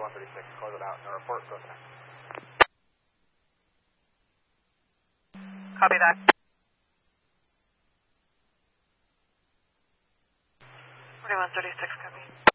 4136, close it out. No report, go ahead. Copy that. 4136, copy.